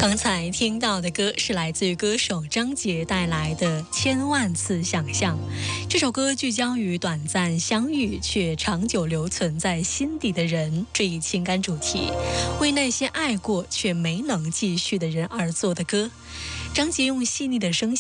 刚才听到的歌是来自于歌手张杰带来的《千万次想象》。这首歌聚焦于短暂相遇却长久留存在心底的人这一情感主题，为那些爱过却没能继续的人而做的歌。张杰用细腻的声